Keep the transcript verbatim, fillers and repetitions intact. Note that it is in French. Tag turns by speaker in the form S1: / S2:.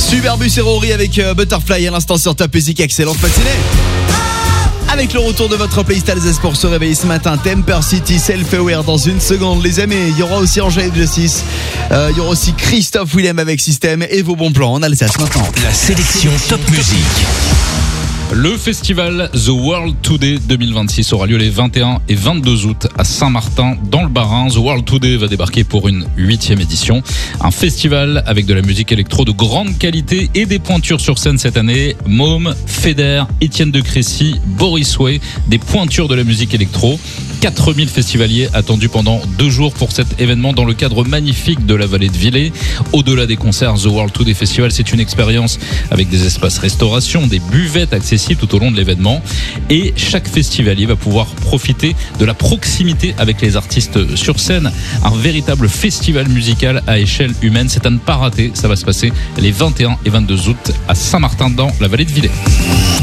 S1: Superbus et Rory avec euh, Butterfly à l'instant sur Top Music. Excellente matinée. Avec le retour de votre playlist Alsace pour se réveiller ce matin. Temper City, Self-Aware dans une seconde, les amis. Il y aura aussi Angèle Justice. Euh, il y aura aussi Christophe Willem avec Système et vos bons plans en Alsace maintenant.
S2: La sélection Top Music.
S3: Le festival The World Today deux mille vingt-six aura lieu les vingt et un et vingt-deux août à Saint-Martin dans le Bas-Rhin. The World Today va débarquer pour une huitième édition. Un festival avec de la musique électro de grande qualité et des pointures sur scène cette année. Môme, Feder, Étienne de Crécy, Boris Way, des pointures de la musique électro. quatre mille festivaliers attendus pendant deux jours pour cet événement dans le cadre magnifique de la vallée de Villers. Au-delà des concerts, The World Today Festival, c'est une expérience avec des espaces restauration, des buvettes accessibles tout au long de l'événement, et chaque festivalier va pouvoir profiter de la proximité avec les artistes sur scène. Un véritable festival musical à échelle humaine, c'est à ne pas rater. Ça va se passer les vingt et un et vingt-deux août à Saint-Martin dans la vallée de Villers.